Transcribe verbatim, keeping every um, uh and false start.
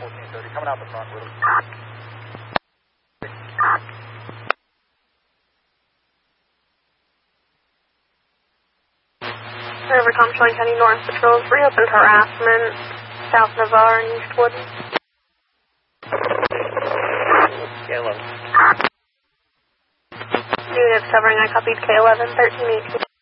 fourteen thirty, coming out the front with us. River Tom Showing County North Patrols reopened harassment, South Navarre and Eastwood. K eleven. Units covering, I copied K eleven, thirteen eighteen.